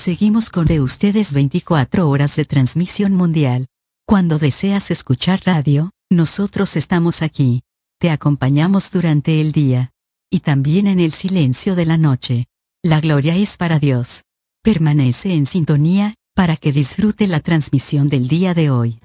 Seguimos con de ustedes 24 horas de transmisión mundial. Cuando deseas escuchar radio, nosotros estamos aquí. Te acompañamos durante el día. Y también en el silencio de la noche. La gloria es para Dios. Permanece en sintonía, para que disfrute la transmisión del día de hoy.